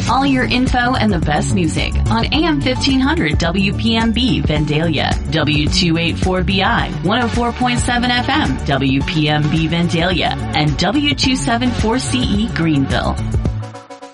All your info and the best music on AM 1500 WPMB Vandalia, W284BI 104.7 FM WPMB Vandalia, and W274CE Greenville.